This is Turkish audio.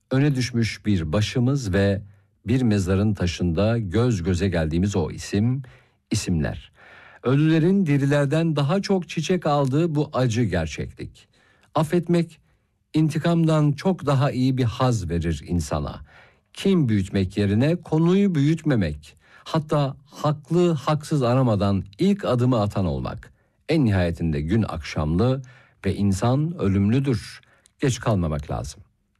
Öne düşmüş bir başımız ve bir mezarın taşında göz göze geldiğimiz o isimler. Ölülerin dirilerden daha çok çiçek aldığı bu acı gerçeklik. Affetmek, intikamdan çok daha iyi bir haz verir insana. Kin büyütmek yerine konuyu büyütmemek, hatta haklı haksız aramadan ilk adımı atan olmak. En nihayetinde gün akşamlı ve insan ölümlüdür. Geç kalmamak lazım.